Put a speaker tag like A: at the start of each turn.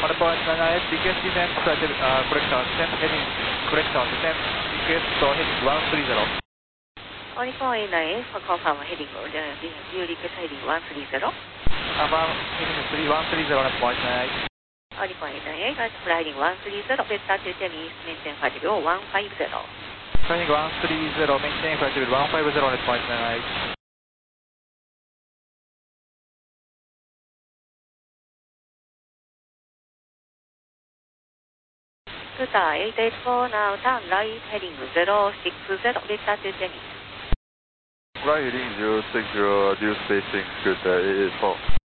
A: On the point 98, request descent, correction, descent heading, correction, descent, request heading 130.
B: On the point 9, for confirm heading, view request heading 130.
A: Affirm heading 130 on the point 98.
B: On the point 98, heading 130, vector to Temi, maintain flight level 150.
A: Heading 130, maintain flight level 150 on the point 98.
B: Scooter 884 now turn right heading 060 vector to Temi.
C: Right heading 060, due spacing, Scooter 884.